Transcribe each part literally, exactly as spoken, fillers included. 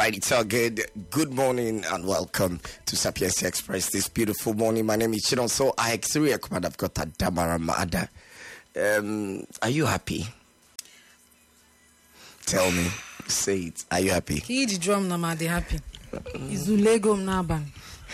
right, it's all good. Good morning and welcome to Sapienza Express this beautiful morning. My name is Chiron. So I actually I've got a Damara Mada. Um, are you happy? Tell me. Say it. Are you happy? He the drum na ma dey happy. Izulego mnaban.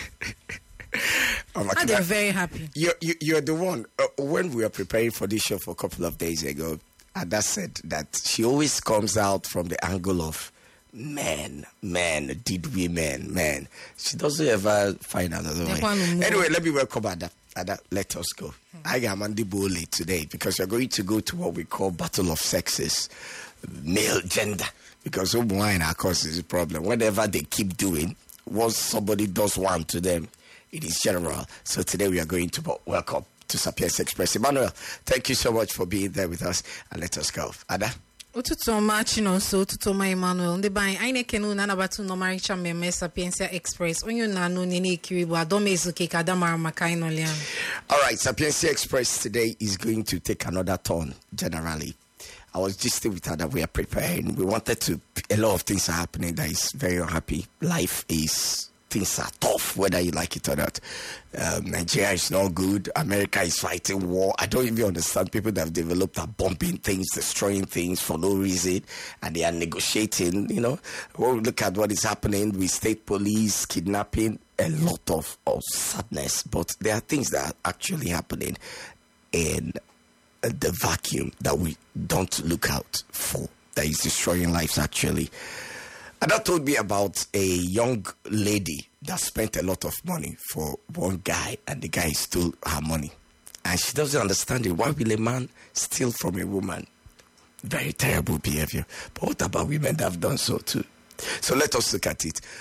Oh, I'm God, very happy. You're, you, you're the one. Uh, when we were preparing for this show for a couple of days ago, Ada said that she always comes out from the angle of men, men, did we men, men. She doesn't ever find another way. Anyway, let me welcome Ada. Ada, let us go. Hmm. I am Andy Bowley today because we're going to go to what we call Battle of Sexes, male gender. Because wine, of course, is a problem. Whatever they keep doing, once somebody does one to them, it is general. So today we are going to welcome to Sapienza Express. Emmanuel, thank you so much for being there with us. And let us go. Ada? Ututu ma chino so ututu ma Emmanuel. Ndi bai aine kenu na nabatu no maricha meme Sapienza Express. Onyo na no nini kiribu adome izuke kadamara makaino lian. All right, Sapienza Express today is going to take another turn generally. I was just with her that we are preparing. We wanted to, a lot of things are happening that is very unhappy. Life is, things are tough, whether you like it or not. Um, Nigeria is not good. America is fighting war. I don't even understand people that have developed are bombing things, destroying things for no reason, and they are negotiating, you know. Well, look at what is happening with state police, kidnapping, a lot of, of sadness. But there are things that are actually happening in the vacuum that we don't look out for, that is destroying lives actually. And that told me about a young lady that spent a lot of money for one guy, and the guy stole her money. And she doesn't understand it. Why will a man steal from a woman? Very terrible behavior. But what about women that have done so too? So let us look at it.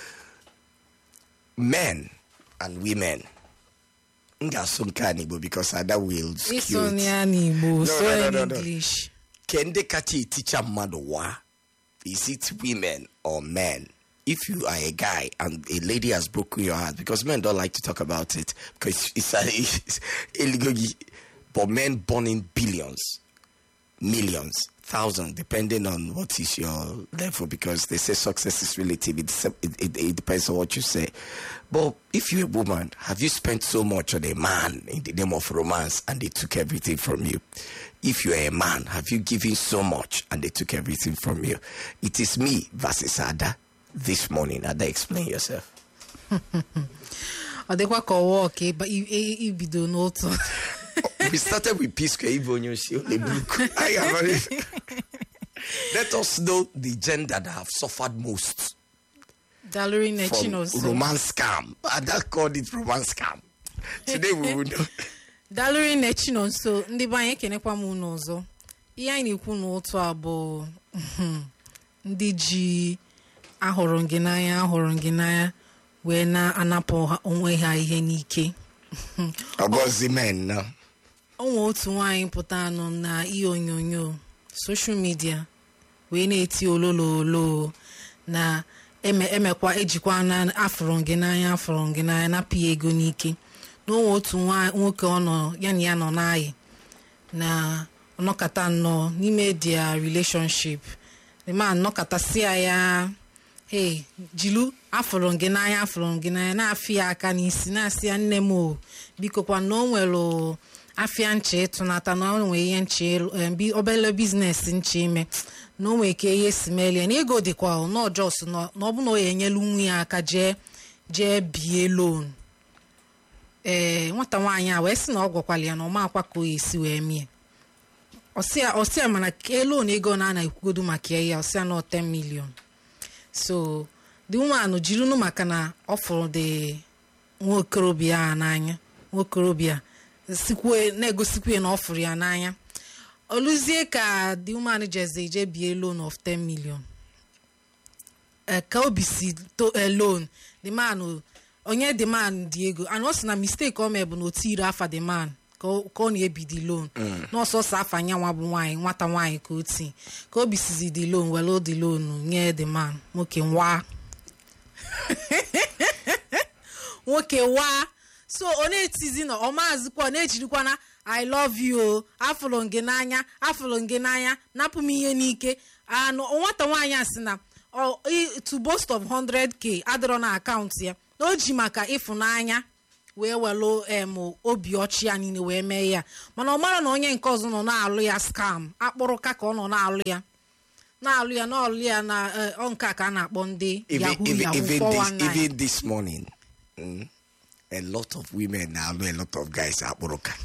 Men and women. Because Ada will it's only Igbo, so no, no, in no, English. Can they catch a teacher madawa? Is it women or men? If you are a guy and a lady has broken your heart, because men don't like to talk about it, because it's, it's illegal, but men burning billions, millions, thousands, depending on what is your level, because they say success is relative. It, it, it depends on what you say. But if you're a woman, have you spent so much on a man in the name of romance and they took everything from you? If you're a man, have you given so much and they took everything from you? It is me versus Ada this morning. Ada, explain yourself. But you be doing also. We started with Peace Square. Let us know the gender that have suffered most. Dallowing Nechino. Romance scam. Ada called it romance scam. Today we will know. Dallowing Nechino. So, ndi banye kenekwa munozo. Iya ni kunu otu abo. Ndi ji ahoro nginaya, ahoro nginaya. We na anapo onwe ha ihe n'ike. Ogozi men no. Onwe otu nwaanyị pụta nọ na ihe onyonyo social media wee na-eti ololo na eme emekwa ejikwa na afụrụ gị n'anya afụrụ gị n'anya na pịa ego n'ike na onwe otu nwoke ọ nọ ya na ya nọ n'anyị na ọnọkata nọ n'ime their relationship. The man nọkata si ya, hey, jilu afụrụ gị n'anya afụrụ gị n'anya na-afịa aka n'isi na-asị ya nne m o biko kwa na o nwere afia nche tụnata na onwe ihe nche obele business nche ime na onwe ke ihe simeli na ego dịkwa no just no no bụ na o enyelu nwa ya aka je je bie loan eh nwata nwaanyị a wee sị na ọ gwakwala ya na ọ ma akwa ka o esi wee mie osia osia mana ke loan ego na na ekwugodu maka ya osia na ten million. So the woman jiri nu maka na offer the nwokorobịa n'anya nwokorobịa sikwe negosikwe na offer ya n'anya oluzie ka the woman jeze je bie loan of ten million. Uh, ka obisi to a loan the man onye the man the ego and what's na mistake o me bụ no tire afa the man ko ko na ebi the loan no so sa afa nya nwa bụ nwanyị nwata nwanyị ka oti ka obisizi the loan well the loan nye the man nwoke nwa nwoke wa so ọ na-etizi na ọ maazịkwa na-ejirikwa na I love you afụlụ nge n'anya afụlụ nge n'anya napụ m ihe n'ike anụ nwata nwaanyị asị na to boast of one hundred k adịrọ na akaụntụ ya na o ji maka ịfụnanya wee welu em obi ọchị ya niile wee mee ya mana ọ mara na onye nke ọzọ nọ na-alụ ya scam akpụrụ ka ka ọ nọ na-alụ ya na-alụ ya na-alụ ya na nke a ka a na-akpọ ndị yahoo yahoo four one nine. Even this morning mm, a lot of women now a lot of guys akpụrụ ka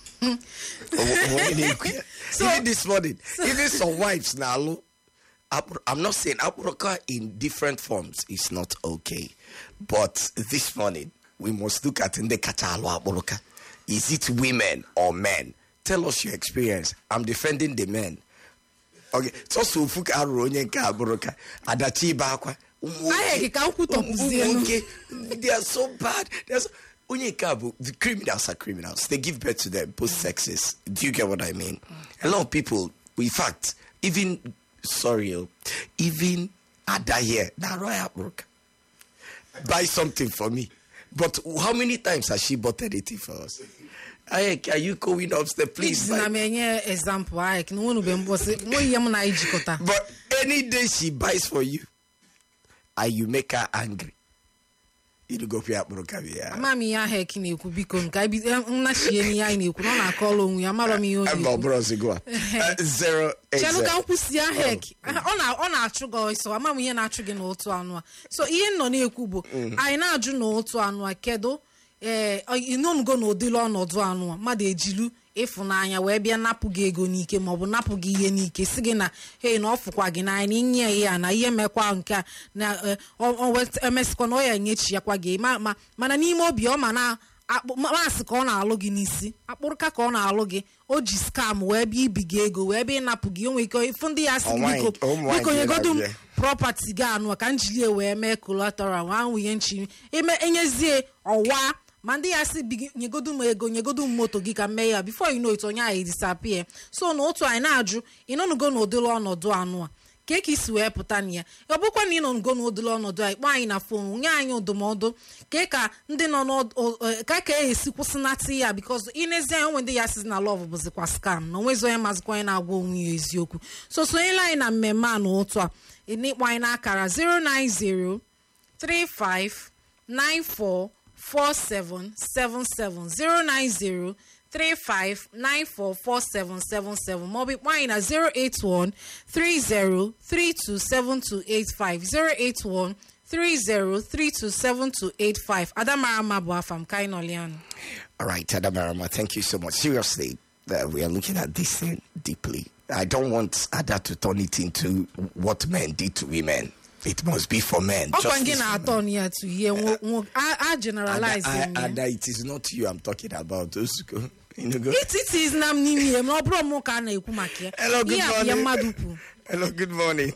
so, even this morning so, even some wives now I'm not saying akpụrụ in different forms is not okay, but this morning we must look at in the katalo akpụrụ. Is it women or men? Tell us your experience. I'm defending the men. Okay, so so fuk aronye nka akpụrụ adachi bakwa. They are so bad. There's the criminals are criminals. They give birth to them post sexes. Do you get what I mean? A lot of people, in fact, even sorry, even Ada here, buy something for me. But how many times has she bought anything for us? Ayek, are you going upstairs? Please. But any day she buys for you, and you make her angry. You go pay up Brokavia. Mammy, I heck in you could be con. I be not she any you could not call on you. I'm not me. I'm not Brosigo. Zero. Chaluka pussy a heck. On our on our sugar, so I'm mammy and Atrigan all to anwa. So Ian no near Kubo. I now do no to anwa kedo. Eh, you know, go no deal no do anwa. Made jilu. Ifunanya wee bịa napụ gị ego n'ike maọbụ napụ gị ihe n'ike si gị na hey na ọfụkwa gị na nye ya na ihe mekwa nke na emesikwa na ọ ya nyechi yakwa gị ma mana n'ime obi ọ ma na masị ka ọ na-alụ gị n'isi akpụrụka ka ọ na-alụ gị o ji scam wee bịa ibi gị ego wee bịa ịnapụ gị onwe ike ifu ndị ya si biko biko nyegodu m property gị anụ ka njilie wee mee collateral nwa nwunye nchi ime enyezie ọwa Mandi asi nyegodu m ego nyegodu m moto gị ka mee ya before you know it onye ahụ disappear. So na otu anyị na-ajụ ịnọnugo n'odolo ọnọdụ anụ a ka ka isi wee pụta na ya ọ bụkwa na ịnọnugo n'odolo ọnọdụ a ikpọ anyị na fon nye anyị ndụmọdụ ka ka ndị nọ n'ọdụ ka ka esi kwụsịnata ya because inezi anyị onwe ndị ya sizi na love bụzikwa scam na onwezi onye mazikwa onye na-agwa onwe ya eziokwu. So sonyela anyị na mmemme a na otu a ịkpọ anyị n'akara zero nine zero three five nine four four seven seven seven zero nine zero three five nine four four seven seven seven. Mobi wine at zero eight one three zero three two seven two eight five zero eight one three zero three two seven two eight five. Adamara Mabwa from Kainolian. All right, Adamara, thank you so much. Seriously, uh, we are looking at this thing deeply. I don't want Ada to turn it into what men did to women. It must be for men. I generalize. And it is not you I'm talking about. Those, you know, it, it is nam nimi. No problem. Hello, good morning. Hello, good morning.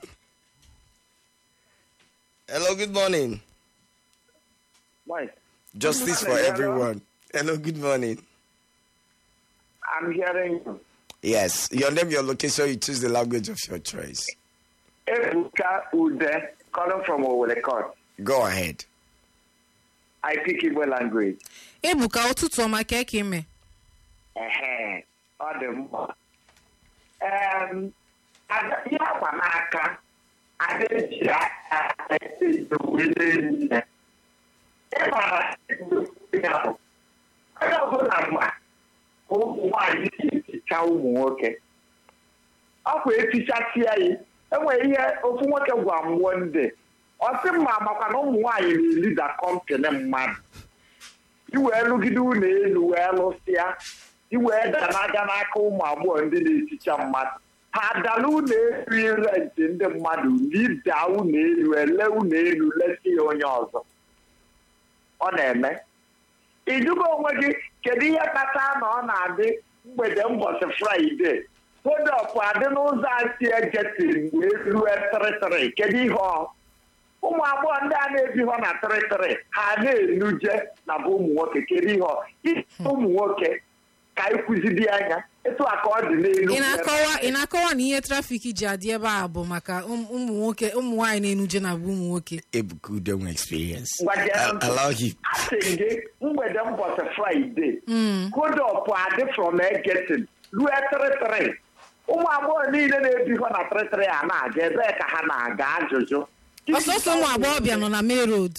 Hello, good morning. Why? Justice for everyone. Hello, good morning. I'm hearing you. Yes, your name, your location. You choose the language of your choice. Ebuka Ude, calling from Owolekot. Go ahead. I speak Igbo language. Ebuka, ụtụtụ ọma ka eke ime. Ehe, ọ dị mma. Um, ihe agba n'aka, adịghị aka esi wele nne. Ịmara ya bụ, onye ọbụla ma ụmụ nwaanyị si eticha ụmụ nwoke. Ọ bụ etichasị ya yi. Enwere ihe ofu nwoke gwa m wonde ọ sị mma makwa na ụmụ nwaanyị na-elida kọmpani mmadụ iwee lụgide ụlọ elu wee lụsịa iwee danaga n'aka ụmụ agbọghọ ndị na-eticha mmadụ ha dala ụlọ elu renti ndị mmadụ lida ụlọ elu ele ụlọ elu lesi ya onye ọzọ ọ na-eme ijugo onwe gị kedu ihe kacha na ọ na-adị mgbede mbọchị Fraịde hold up adị n'ụzọ asị ejetin wee rue tịrịtịrị kedu ihe ọ ụmụ agbọghọ ndị a na-ebi họ na tịrịtịrị ha na-enuje na bụ ụmụ nwoke kedu ihe ọ ụmụ nwoke ka ịkụzidi anya etu a ka ọ dị n'elu ị na-akọwa na ihe trafiki ji adị ebe a bụ maka ụmụ nwoke ụmụ nwaanyị na-enuje na bụ ụmụ nwoke Ebuka Ude nwe experience asị gị mgbede mbọchị Fraịde hold up adị from ejetin rue tịrịtịrị ụmụ agbọghọ niile na-ebi họ na tịrịtịrị a na-aga ebe ka ha na-aga ajụjụ ọsọsọ ụmụ agbọghọbịa nọ na main road.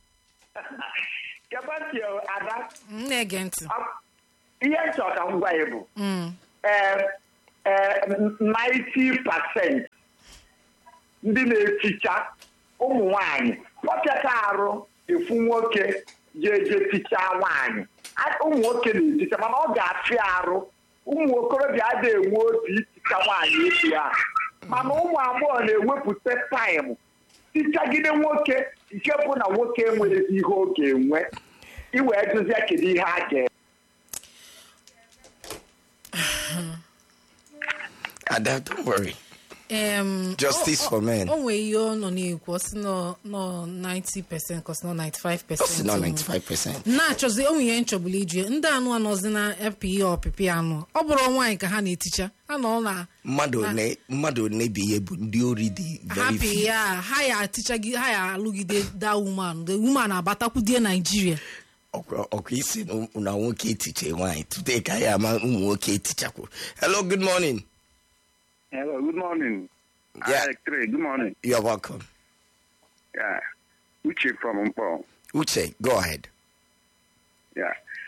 Kebati ada. M na-ege ntị. Ihe nchọ ka m gwa ya bụ. ninety percent ndị na-eticha ụmụ nwanyị ọpịata arụ efu nwoke ji eje ticha nwaanyị. Ụmụ nwoke na-eticha mana ọ ga-afịa arụ ụmụ okorobịa adịghị enwe obi iticha nwaanyị etu ya, mana ụmụ agbọghọ na-ewepụta taịm tichagide nwoke nke bụ na nwoke enweghị ihe ọ ga-enwe iwee duzie kedu ihe a ga Ada, don't worry. Um, Justice oh, for men. O nwere ihe ọ nọ na-ekwu ọsị nọ ninety percent kọsị nọ ninety-five percent. Ọsị nọ ninety-five percent. Na-achọzi onwe ihe nchọbụla iju ndị anụ anọzi na epi ihe ọpịpị anụ ọ bụrụ nwaanyị ka ha na-eticha ha nọ na mmadụ one mmadụ one bụ ihe bụ ndị ori dị very happy few. ya ha ya atichagide ha ya alụgide da woman the woman abatakwudie Nigeria. ọkwa isi na nwoke etiche nwaanyị today ka ya ama ụmụ nwoke etichakwu. Hello, good morning. Hello, good morning. Yeah. Alex Trey, good morning. You're welcome. Yeah. Uche from Mpo. Uche, go ahead. Yeah.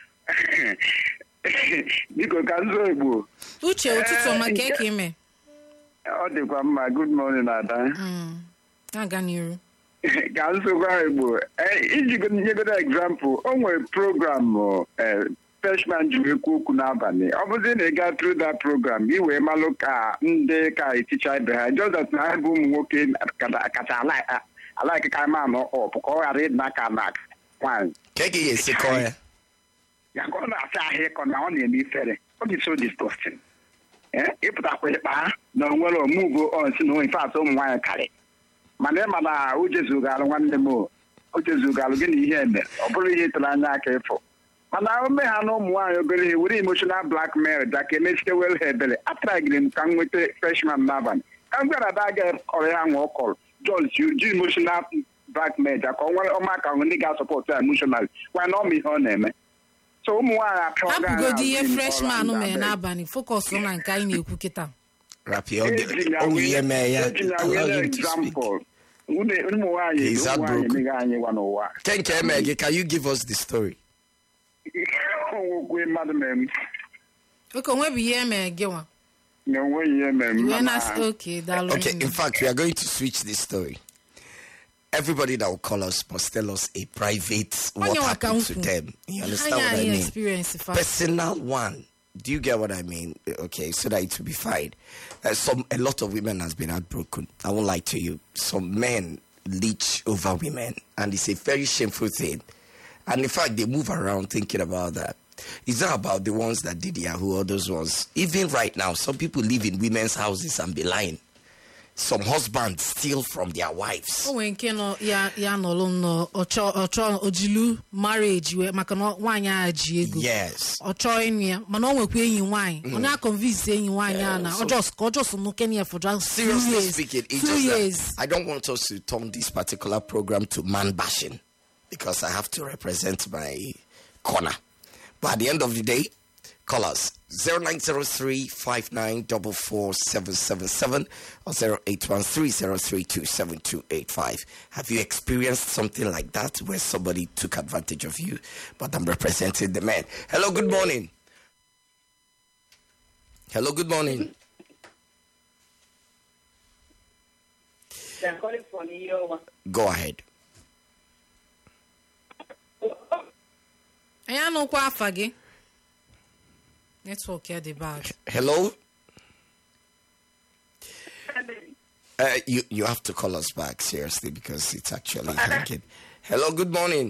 Biko ka nzo Igbo. Uche ụtụtụ ọma ka eke ime. Ọ dịkwa mma, good morning Ada. Mm. Aga n'iru. Ka nzokwa Igbo. Iji nyegodo example, o nwere program eh freshman ji ekwu okwu n'abalị. Ọ bụzi na ị gaa through that program i wee malụ ka ndị ka eticha ibe ha just that na ha bụ ụmụ nwoke kacha alaiki ka ma nọ ọp ka ọ ghara ịdị n'aka na nwaanyị. Ka ị ga-esi kọọ ya? Ya ka ọ na-asa ahụ ịkọ na ọ na-eme ifere. Ọ dị so disgusting. Ịpụtakwa ịkpa ha na onwere omugo onsi na in fact ụmụ nwaanyị karị. Mana ịma na o jezugalụ nwanne m o jezugalụ gị na ihe eme ọ bụrụ ihe ịtụrụ anya aka ịfụ. Mana ome ha na ụmụ nwaanyị obere ihe were emotional blackmail da ka emechite wel ha ebere atragiri m ka m nweta freshman n'abalị ka m gwara ada ga kọrọ ya nwa ọ kọrọ John ji emotional blackmail da ka ọ nwere ọmaka ahụ ndị ga-asọpọtụ ya emotional nwa na ọma ihe ọ na-eme so ụmụ nwaanyị apịa ọga hapụgodi ihe freshman mere n'abalị focus na nke anyị na-ekwu kịta. Rapi onwe ihe mee ya. Allow him to speak. ụmụ nwaanyị He's heartbroken. emeghe anyị gwa n'ụwa. Kenke Emege, can you give us the story? Onwekwe mmadụ mere Oke onwebi ihe mere gị nwa. na onweghị ihe mere Iwe na okay, daalụ. Okay, in fact, we are going to switch this story. Everybody that will call us must tell us a private what Onye happened to wakamfu. them. You understand Anya what I anyị mean? experience first. Personal one. Do you get what I mean? Okay, so that it will be fine. Uh, some a lot of women has been heartbroken. I won't lie to you. Some men leech over women, and it's a very shameful thing. And in fact, they move around thinking about that. It's not about the ones that did Yahoo or those ones. Even right now, some people live in women's houses and be lying. Some husbands steal from their wives. O nwere nke nọ ya ya nọlụ nọ ọchọ ọchọ ojilu marriage wee maka na nwaanyị a ji ego. Yes. Ọ chọọ ịnụ ya mana o nwekwa enyi nwaanyị. Ọ na-convince enyi nwaanyị a na ọ just ka ọ just nụ Kenya for just two Seriously years. speaking, it's two just years. that I don't want us to turn this particular program to man bashing because I have to represent my corner. But at the end of the day, call us zero nine zero three five nine four four seven seven seven or zero eight one three zero three two seven two eight five. Have you experienced something like that where somebody took advantage of you? But I'm representing the man. Hello, good morning. Hello, good morning. I'm calling from Iowa. Go ahead. Anyị anụkwa afa gị. Network ya dị bad. Hello? Uh, you, you have to call us back, seriously, because it's actually hanging. Hello, good morning.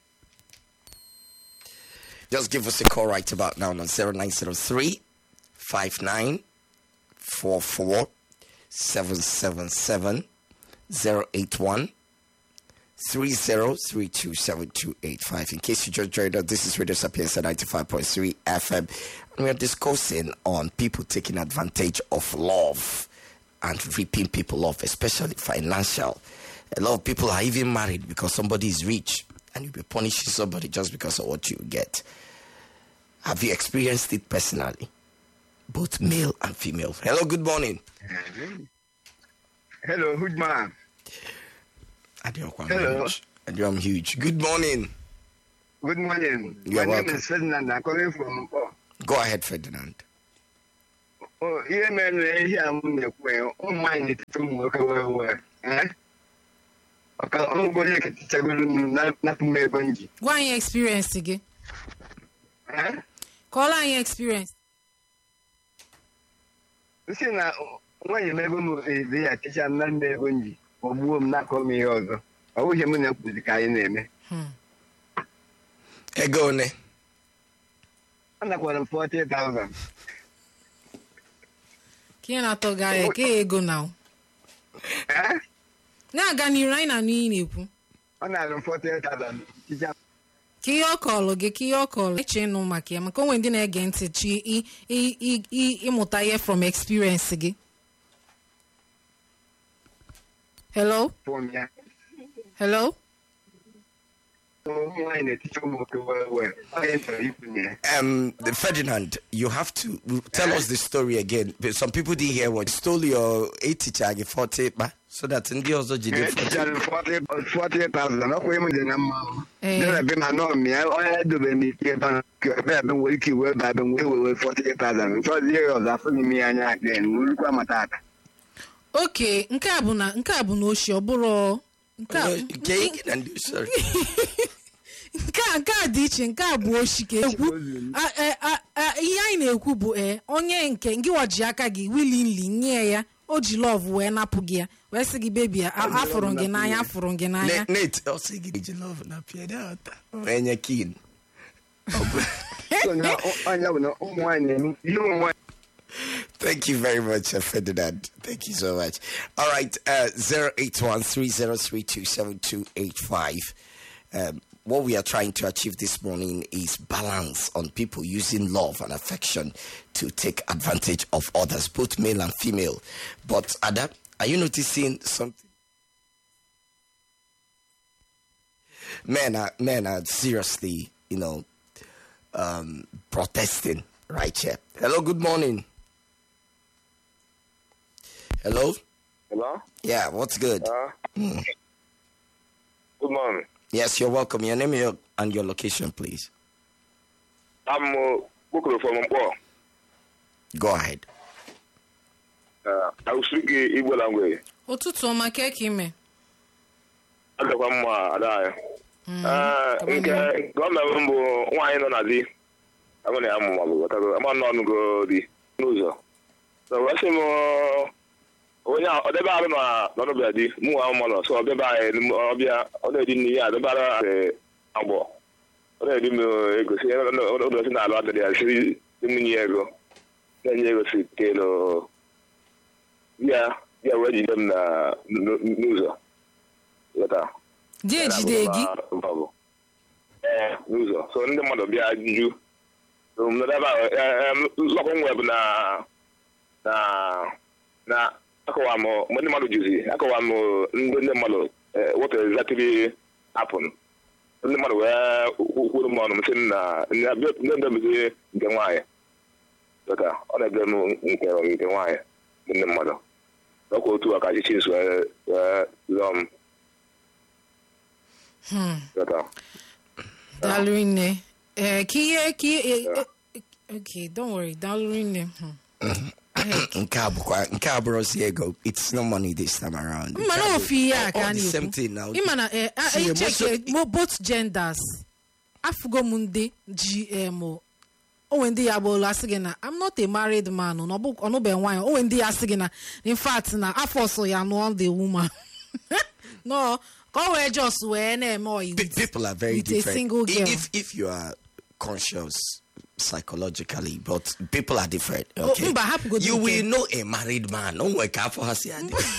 Just give us a call right about now on zero nine zero three five nine four four seven seven seven zero eight one three zero three two seven two eight five. In case you just joined us, this is Radio Sapienza ninety-five point three F M. And we are discussing on people taking advantage of love and ripping people off, especially financial. A lot of people are even married because somebody is rich and you'll be punishing somebody just because of what you get. Have you experienced it personally? Both male and female. Hello, good morning. Hello, good man. Adiokwa, I'm huge. Adio, I'm huge. Good morning. Good morning. You're My welcome. name is Ferdinand. I'm calling from Mpo. Go ahead, Ferdinand. Oh, yeah, man. Here I'm in the way. Oh, mind it to work away. Eh? Okay, I'm going to get to not me bungy. Gwa anyị experience gị. Eh? Call anyị experience. See now, when you never move the teacher, not me bungy. Or boom, not call me also. I wish I'm going to put the guy name. Hmm. Ego ne. I'm not going to forty thousand. Ka ị na-atọ gị ahịa, ka ego now. Eh? Na-aga n'iru anyị na n'ihi na-ekwu. I'm not forty thousand. Teacher. Ka ihe ọ kọlụ gị, ka ihe ọ kọlụ eche ịnụ maka ya, maka onwe ndị na-ege ntị chi ị- ị- ị- ị- ịmụta ihe from experience gị. Hello? For me. Hello? Oh, mind it to work away. I enter you. Um, the Ferdinand, you have to tell us the story again. But some people didn't hear what you stole your eighty charge forty, ba, so that in the also did forty forty thousand. No, we need them. Eh. Then I've been on me. I had to be me. I've been working with. I've been with forty thousand. For years, after me and again, we'll come attack. Okay, nke a bụ na nke a bụ na oshi ọ bụrụ nke a Cake and do sorry. nke a nke a dị iche, nke a bụ oshi ka ekwu. A- a- a- a- ihe anyị na-ekwu bụ e onye nke ngị waji aka gị willingly nye ya o ji love wee napụ gị ya wee sị gị bebi a- afụrụ gị n'anya afụrụ gị n'anya. Nate, I'll say you did love na pieda. When you're keen. So now, I know one. You want. Thank you very much, uh, Ferdinand. Thank you so much. All right, uh, zero eight one three zero three two seven two eight five. Um, what we are trying to achieve this morning is balance on people using love and affection to take advantage of others, both male and female. But Ada, are you noticing something? Men are men are seriously, you know, um, protesting right here. Hello, good morning. Hello? Hello? Yeah, what's good? Uh, Good morning. Yes, you're welcome. Your name your- and your location, please. I'm uh, Bukuru from Mpo. Go ahead. Uh, I will speak Igbo language. Ụtụtụ ọma ka eke ime. Adakwa mma ada ya. Uh, kama nke n'ihu. gọọmenti mbụ nwaanyị nọ na di. Ama na ya mụ ma bụ watago. Ama nọ ọnụgo di n'ụzọ. So wasi m onye a ọdebe arụ na n'ọnụbịa di mụ nwa mụ nọ so ọbịa anyị ọbịa ọ na-edi n'ihe a debara agbọ. Ọ na-edi m ego si ọdọ si na-alụ adịrị ya siri nwunye ego. Na-enye ego si kelo ya ya wee jide m na n'ụzọ. Ghọta? Di ejide gị. Ee, n'ụzọ. So ndị mmadụ bịa jụ. So m nọdebe ahụ lọkọ m web na na na akọwa m mgbe ndị mmadụ jụzi akọwa m ndị ndị mmadụ what exactly happened. Ndị mmadụ wee kwuru m ọnụ m sị na ndị ndị mezi nke nwaanyị. Ghọta? Ọ na-ebe m nke nke nwaanyị ndị mmadụ. Ọkwa otu a ka achịchị nso wee lụọ m. Ghọta? Daalụ nne. Eh, ka ihe ka ihe eh, eh, okay, don't worry. Daalụ nne. Hmm. Nke a bụkwa- nke a bụrụzi ego. It's no money this time around. Mma na ofu ihe a ka All a the same na-ekwu. thing now. Ịma na eh, a- See, eh, check most of- eh, mo- both genders. Afụgo m ndị ji em o onwe ndị ya bụ asị gị na I'm not a married man ọ bụ ọnụbe nwaanyị onwe ndị ya asị gị na in fact na afọ so ya nụọ the woman no ka ọ wee just wee na-eme oyi Pe- people are very with a different. single I- girl. If if you are conscious psychologically, but people are different. Oh, Okay, mba, hapụgodu you nke. will know a married man. No one can for us.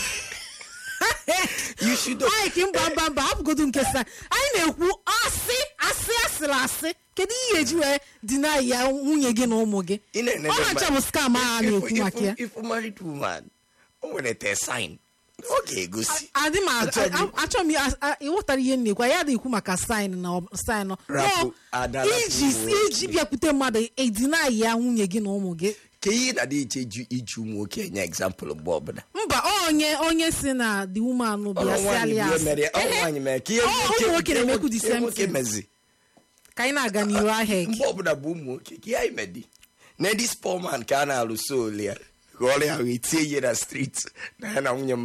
You should know. anyị ka mba mba mba hapụgodu nke sa anyị na-ekwu asị asị asịrị asị kedu ihe eji wee dina ya nwunye gị na ụmụ gị In a- in a- ọ na-acha bụ scam a If- na-ekwu if- maka ya if a married woman, oh, when it is sign, okay, go see. adị m Achọ m- achọ m ya- a- ịghọtara ihe m na-ekwu ya na-ekwu maka sign na ọ- sign nọ. Rapụ, No, Ada, iji rapụ si uwe iji bịakwute mmadụ edina ya nwunye gị na ụmụ gị Key na dị iche iju ụmụ nwoke nye example mgbe ọbụla. Mba onye onye si na the woman no be alias. Ọ nwanyị mere ka ihe nwoke na-emekwu the same thing. Mezi. Ka anyị na-aga n'ihu ahịa. Mgbe ọbụla bụ ụmụ nwoke ka anyị medi. Na this poor man ka a na-alụ so ole ya. Ka ọ ya wee tie ihe na street na ya na nwunye